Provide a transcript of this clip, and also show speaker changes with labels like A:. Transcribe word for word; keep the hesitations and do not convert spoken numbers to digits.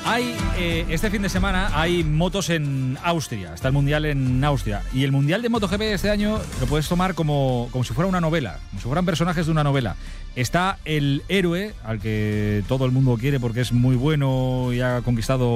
A: Hay, eh, este fin de semana hay motos en Austria, está el Mundial en Austria, y el Mundial de MotoGP de este año lo puedes tomar como, como si fuera una novela, como si fueran personajes de una novela. Está el héroe, al que todo el mundo quiere porque es muy bueno y ha conquistado